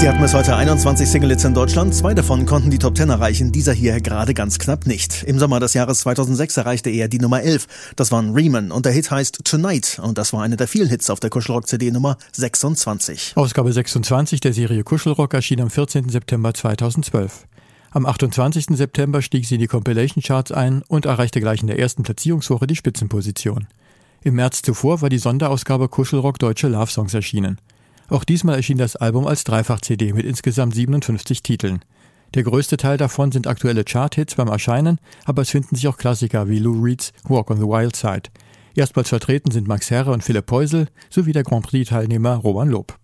Die hatten bis heute 21 Single-Hits in Deutschland. 2 davon konnten die Top 10 erreichen, dieser hier gerade ganz knapp nicht. Im Sommer des Jahres 2006 erreichte er die Nummer 11. Das waren Riemann und der Hit heißt Tonight. Und das war einer der vielen Hits auf der Kuschelrock-CD Nummer 26. Ausgabe 26 der Serie Kuschelrock erschien am 14. September 2012. Am 28. September stieg sie in die Compilation-Charts ein und erreichte gleich in der ersten Platzierungswoche die Spitzenposition. Im März zuvor war die Sonderausgabe Kuschelrock Deutsche Love Songs erschienen. Auch diesmal erschien das Album als Dreifach-CD mit insgesamt 57 Titeln. Der größte Teil davon sind aktuelle Chart-Hits beim Erscheinen, aber es finden sich auch Klassiker wie Lou Reeds Walk on the Wild Side. Erstmals vertreten sind Max Herre und Philipp Poisel sowie der Grand Prix-Teilnehmer Roman Lob.